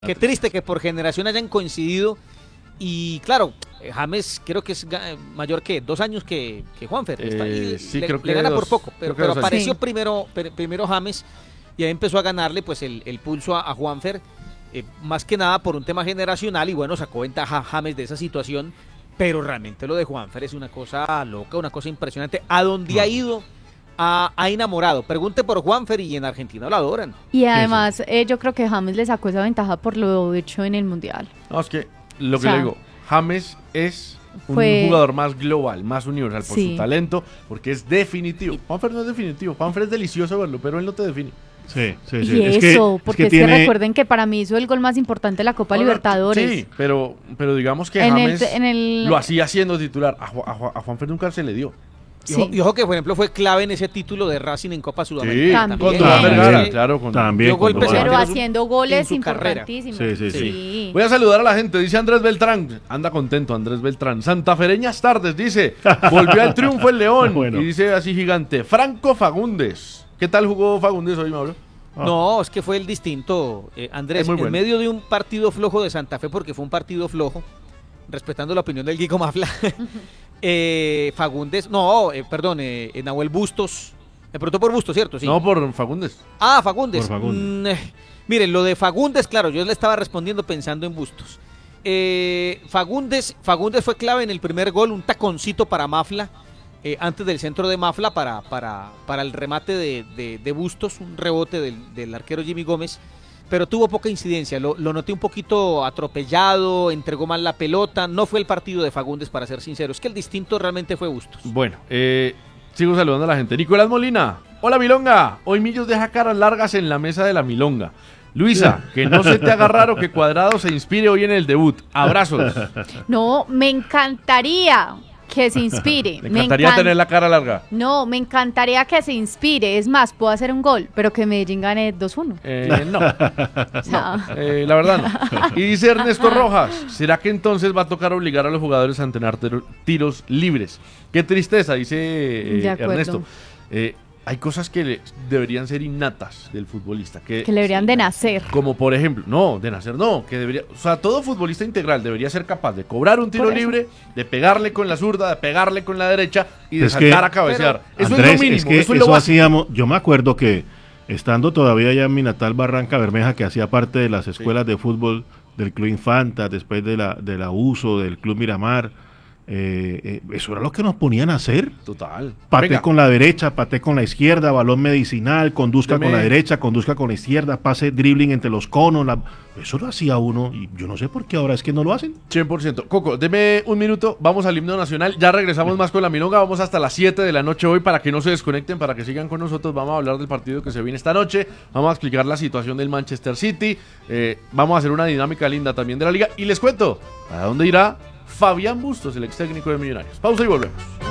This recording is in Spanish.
Qué triste que por generación hayan coincidido. Y claro, James creo que es mayor que 2 años que Juanfer. Sí, le, creo que le gana dos, por poco, pero apareció sí. primero James y ahí empezó a ganarle pues el pulso a Juanfer, más que nada por un tema generacional y bueno, sacó ventaja James de esa situación, pero realmente lo de Juanfer es una cosa loca, una cosa impresionante. A donde ha ido, ha enamorado. Pregunte por Juanfer y en Argentina lo adoran. Y además, yo creo que James le sacó esa ventaja por lo hecho en el Mundial. No, es que lo que le digo, James es un jugador más global, más universal por su talento, porque es definitivo. Juanfer no es definitivo, Juanfer es delicioso verlo, pero él no te define. Sí. Y eso, porque es que recuerden que para mí hizo el gol más importante de la Copa Libertadores. Sí, pero digamos que James lo hacía siendo titular. A Juanfer nunca se le dio. Sí. Y ojo que, por ejemplo, fue clave en ese título de Racing en Copa Sudamericana. Sí, contra Vergara, claro. También. Pero haciendo goles importantísimos. Sí. Voy a saludar a la gente, dice Andrés Beltrán. Anda contento Andrés Beltrán. Santafereñas tardes, dice. Volvió al triunfo el León. Bueno. Y dice así gigante. Franco Fagundes. ¿Qué tal jugó Fagundes hoy, Mauro? No, es que fue el distinto, Andrés. En medio de un partido flojo de Santa Fe, porque fue un partido flojo, respetando la opinión del Guico Mafla. Fagundes, Nahuel Bustos, me preguntó por Bustos, ¿cierto? Sí. No, por Fagundes. Ah, Fagundes. Miren, lo de Fagundes, claro, yo le estaba respondiendo pensando en Bustos. Fagundes fue clave en el primer gol, un taconcito para Mafla, antes del centro de Mafla para el remate de Bustos, un rebote del arquero Jimmy Gómez. Pero tuvo poca incidencia, lo noté un poquito atropellado, entregó mal la pelota, no fue el partido de Fagundes, para ser sincero, es que el distinto realmente fue Bustos. Bueno, sigo saludando a la gente. Nicolás Molina, hola Milonga, hoy Millos deja caras largas en la mesa de la Milonga. Luisa, que no se te haga raro que Cuadrado se inspire hoy en el debut, abrazos. No, me encantaría que se inspire. Me encantaría tener la cara larga. No, me encantaría que se inspire. Es más, puedo hacer un gol, pero que Medellín gane 2-1. No, la verdad no. Y dice Ernesto Rojas, ¿será que entonces va a tocar obligar a los jugadores a entrenar tiros libres? Qué tristeza, dice Ernesto. Hay cosas que deberían ser innatas del futbolista. Que le deberían de nacer. Como por ejemplo, que debería, o sea, todo futbolista integral debería ser capaz de cobrar un tiro libre, de pegarle con la zurda, de pegarle con la derecha y de saltar a cabecear. Eso Andrés, es lo mínimo, eso es lo hacíamos. Yo me acuerdo que estando todavía allá en mi natal Barranca Bermeja, que hacía parte de las escuelas de fútbol del Club Infanta, después de la USO, del Club Miramar, eso era lo que nos ponían a hacer. Total. Paté con la derecha, paté con la izquierda, balón medicinal, conduzca con la derecha, conduzca con la izquierda, pase dribbling entre los conos. Eso lo hacía uno y yo no sé por qué ahora es que no lo hacen. 100%. Coco, deme un minuto, vamos al himno nacional, ya regresamos más con la Milonga, vamos hasta las 7 de la noche hoy para que no se desconecten, para que sigan con nosotros. Vamos a hablar del partido que se viene esta noche, vamos a explicar la situación del Manchester City, vamos a hacer una dinámica linda también de la liga y les cuento a dónde irá Fabián Bustos, el ex técnico de Millonarios. Pausa y volvemos.